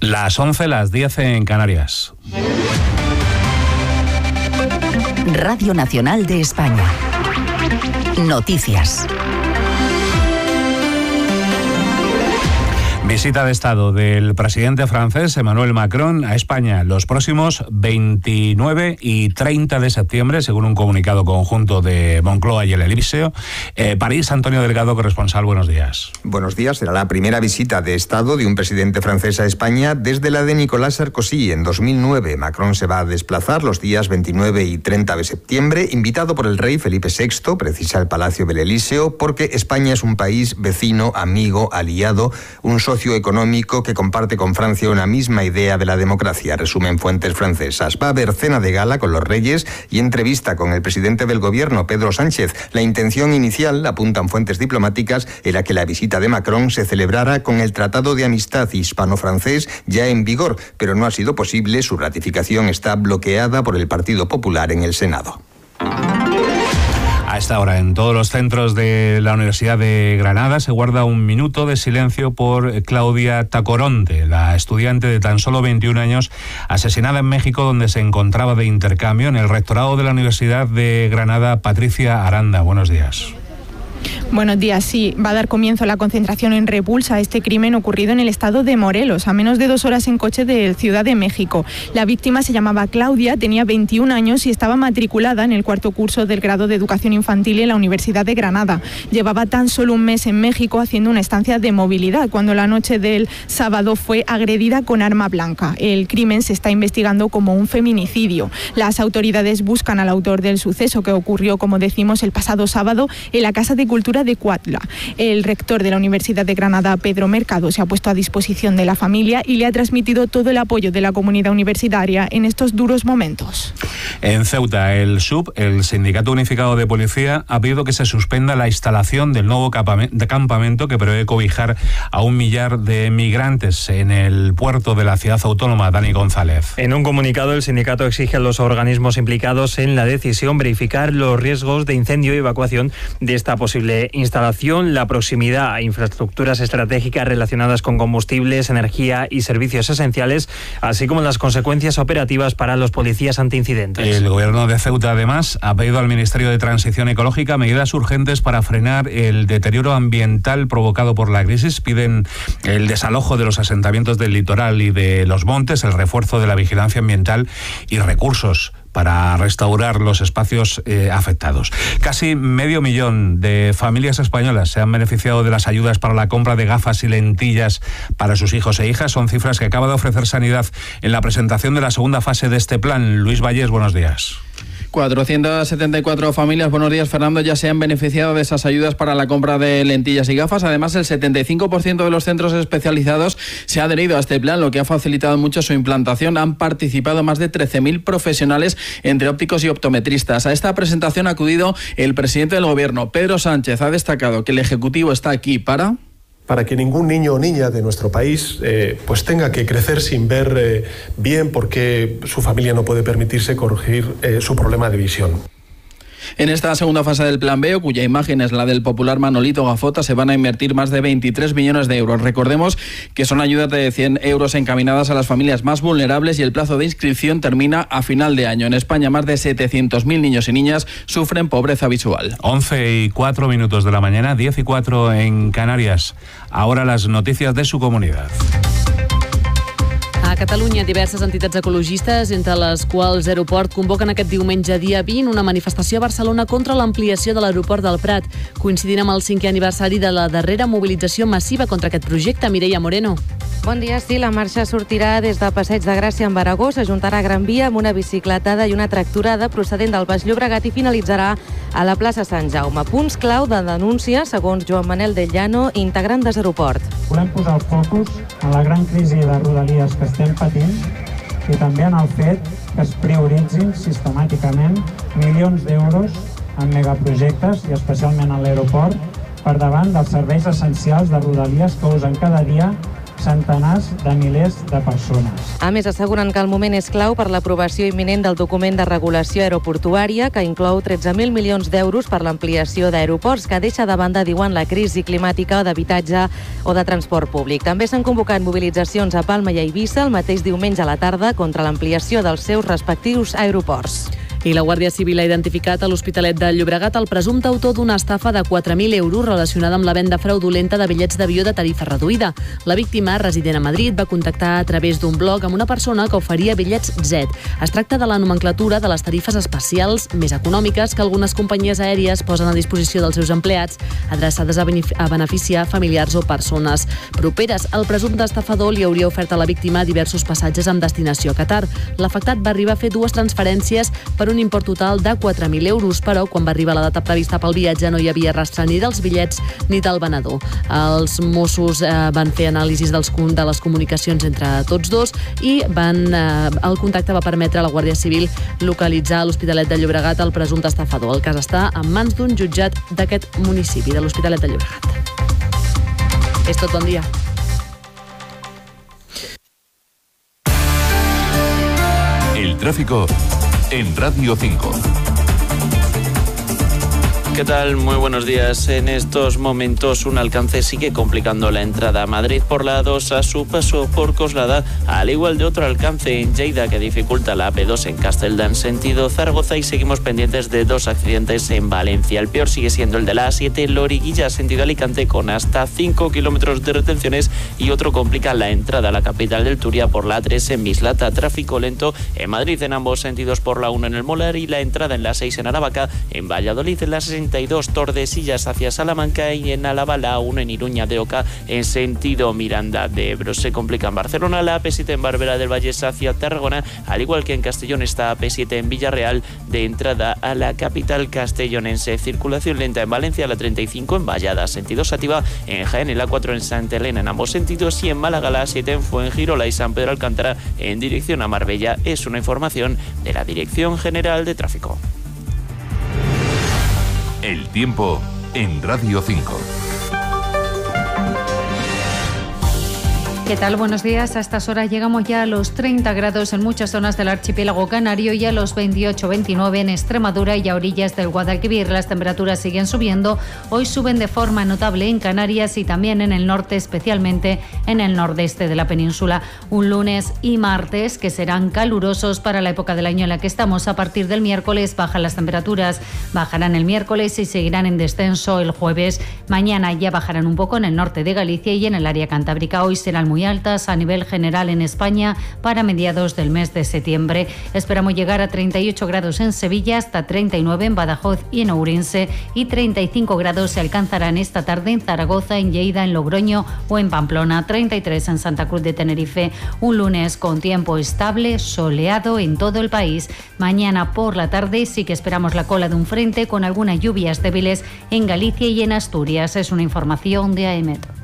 Las 11, las 10 en Canarias. Radio Nacional de España. Noticias. Visita de Estado del presidente francés Emmanuel Macron a España los próximos 29 y 30 de septiembre, según un comunicado conjunto de Moncloa y el Elíseo. París, Antonio Delgado, corresponsal, buenos días. Buenos días. Será la primera visita de Estado de un presidente francés a España desde la de Nicolas Sarkozy en 2009. Macron se va a desplazar los días 29 y 30 de septiembre, invitado por el rey Felipe VI, precisa el Palacio del Elíseo, porque España es un país vecino, amigo, aliado, un socio económico que comparte con Francia una misma idea de la democracia, resumen fuentes francesas. Va a haber cena de gala con los reyes y entrevista con el presidente del gobierno, Pedro Sánchez. La intención inicial, apuntan fuentes diplomáticas, era que la visita de Macron se celebrara con el Tratado de Amistad hispano-francés ya en vigor, pero no ha sido posible. Su ratificación está bloqueada por el Partido Popular en el Senado. A esta hora, en todos los centros de la Universidad de Granada se guarda un minuto de silencio por Claudia Tacoronte, la estudiante de tan solo 21 años asesinada en México, donde se encontraba de intercambio. En el rectorado de la Universidad de Granada, Patricia Aranda, buenos días. Buenos días. Sí, va a dar comienzo la concentración en repulsa a este crimen ocurrido en el estado de Morelos, a menos de 2 horas en coche de Ciudad de México. La víctima se llamaba Claudia, tenía 21 años y estaba matriculada en el 4º curso del grado de Educación Infantil en la Universidad de Granada. Llevaba tan solo un mes en México haciendo una estancia de movilidad, cuando la noche del sábado fue agredida con arma blanca. El crimen se está investigando como un feminicidio. Las autoridades buscan al autor del suceso, que ocurrió, como decimos, el pasado sábado en la Casa de Cultura de Cuautla. El rector de la Universidad de Granada, Pedro Mercado, se ha puesto a disposición de la familia y le ha transmitido todo el apoyo de la comunidad universitaria en estos duros momentos. En Ceuta, el SUB, el Sindicato Unificado de Policía, ha pedido que se suspenda la instalación del nuevo campamento que prevé cobijar a 1 millar de migrantes en el puerto de la ciudad autónoma. Dani González. En un comunicado, el sindicato exige a los organismos implicados en la decisión verificar los riesgos de incendio y evacuación de esta posible instalación, la proximidad a infraestructuras estratégicas relacionadas con combustibles, energía y servicios esenciales, así como las consecuencias operativas para los policías antiincidentes. El gobierno de Ceuta, además, ha pedido al Ministerio de Transición Ecológica medidas urgentes para frenar el deterioro ambiental provocado por la crisis. Piden el desalojo de los asentamientos del litoral y de los montes, el refuerzo de la vigilancia ambiental y recursos para restaurar los espacios afectados. Casi 500.000 de familias españolas se han beneficiado de las ayudas para la compra de gafas y lentillas para sus hijos e hijas. Son cifras que acaba de ofrecer Sanidad en la presentación de la segunda fase de este plan. Luis Vallés, buenos días. 474 familias, buenos días Fernando, ya se han beneficiado de esas ayudas para la compra de lentillas y gafas. Además, el 75% de los centros especializados se ha adherido a este plan, lo que ha facilitado mucho su implantación. Han participado más de 13.000 profesionales entre ópticos y optometristas. A esta presentación ha acudido el presidente del Gobierno, Pedro Sánchez. Ha destacado que el Ejecutivo está aquí para que ningún niño o niña de nuestro país pues tenga que crecer sin ver bien porque su familia no puede permitirse corregir su problema de visión. En esta segunda fase del Plan B, cuya imagen es la del popular Manolito Gafota, se van a invertir más de 23 millones de euros. Recordemos que son ayudas de 100 euros encaminadas a las familias más vulnerables y el plazo de inscripción termina a final de año. En España, más de 700.000 niños y niñas sufren pobreza visual. 11:04 de la mañana, 10:04 en Canarias. Ahora las noticias de su comunidad. A Catalunya, diverses entitats ecologistes, entre les quals Aeroport, convoquen aquest diumenge dia 20 una manifestació a Barcelona contra l'ampliació de l'aeroport del Prat, coincidint amb el 5è aniversari de la darrera mobilització massiva contra aquest projecte. Mireia Moreno. Bon dia, sí, la marxa sortirà des de Passeig de Gràcia en Aragó, s'ajuntarà a Gran Via amb una bicicletada i una tractorada procedent del Baix Llobregat i finalitzarà a la plaça Sant Jaume. Punts clau de denúncia, segons Joan Manel Del Llano, integrant d'Aeroport. Volem posar el focus en la gran crisi de Rodalies que estem patint i també en el fet que es prioritzin sistemàticament milions d'euros en megaprojectes i especialment a l'aeroport per davant dels serveis essencials de Rodalies que usen cada dia centenars de milers de persones. A més, asseguren que el moment és clau per l'aprovació imminent del document de regulació aeroportuària, que inclou 13.000 milions d'euros per l'ampliació d'aeroports, que deixa de banda, diuen, la crisi climàtica o d'habitatge o de transport públic. També s'han convocat mobilitzacions a Palma i a Eivissa el mateix diumenge a la tarda contra l'ampliació dels seus respectius aeroports. I la Guàrdia Civil ha identificat a l'Hospitalet de Llobregat el presumpte autor d'una estafa de 4.000 euros relacionada amb la venda fraudulenta de bitllets d'avió de tarifa reduïda. La víctima, resident a Madrid, va contactar a través d'un blog amb una persona que oferia bitllets Z. Es tracta de la nomenclatura de les tarifes especials més econòmiques que algunes companyies aèries posen a disposició dels seus empleats, adreçades a beneficiar familiars o persones properes. El presumpte estafador li hauria ofert a la víctima diversos passatges amb destinació a Qatar. L'afectat va arribar a fer 2 transferències per un import total de 4.000 euros, però quan va arribar la data prevista pel viatge no hi havia rastre ni dels bitllets ni del venedor. Els Mossos van fer anàlisis de les comunicacions entre tots dos i el contacte va permetre a la Guàrdia Civil localitzar a l'Hospitalet de Llobregat el presumpte estafador. El cas està en mans d'un jutjat d'aquest municipi, de l'Hospitalet de Llobregat. És tot, bon dia. El tráfico en Radio 5. ¿Qué tal? Muy buenos días. En estos momentos un alcance sigue complicando la entrada a Madrid por la A2 a su paso por Coslada, al igual de otro alcance en Lleida que dificulta la AP2 en Castelldà en sentido Zaragoza, y seguimos pendientes de 2 accidentes en Valencia. El peor sigue siendo el de la A7 Loriguilla sentido Alicante con hasta 5 kilómetros de retenciones, y otro complica la entrada a la capital del Turia por la A3 en Mislata. Tráfico lento en Madrid en ambos sentidos por la 1 en el Molar y la entrada en la 6 en Aravaca, en Valladolid en la 62 Tordesillas hacia Salamanca y en Álava la 1 en Iruña de Oca en sentido Miranda de Ebro. Se complica en Barcelona la AP7 en Barberá del Vallès hacia Tarragona, al igual que en Castellón está AP7 en Villarreal de entrada a la capital castellonense. Circulación lenta en Valencia, la 35 en Vallada sentido Sativa, en Jaén la 4 en Santa Elena en ambos sentidos, y en Málaga la 7 en Fuengirola y San Pedro Alcántara en dirección a Marbella. Es una información de la Dirección General de Tráfico. El tiempo en Radio 5. ¿Qué tal? Buenos días. A estas horas llegamos ya a los 30 grados en muchas zonas del archipiélago canario y a los 28-29 en Extremadura y a orillas del Guadalquivir. Las temperaturas siguen subiendo. Hoy suben de forma notable en Canarias y también en el norte, especialmente en el nordeste de la península. Un lunes y martes que serán calurosos para la época del año en la que estamos. A partir del miércoles bajan las temperaturas. Bajarán el miércoles y seguirán en descenso el jueves. Mañana ya bajarán un poco en el norte de Galicia y en el área cantábrica. Hoy serán muy altas a nivel general en España para mediados del mes de septiembre. Esperamos llegar a 38 grados en Sevilla, hasta 39 en Badajoz y en Ourense, y 35 grados se alcanzarán esta tarde en Zaragoza, en Lleida, en Logroño o en Pamplona, 33 en Santa Cruz de Tenerife. Un lunes con tiempo estable, soleado en todo el país. Mañana por la tarde sí que esperamos la cola de un frente con algunas lluvias débiles en Galicia y en Asturias. Es una información de AEMET.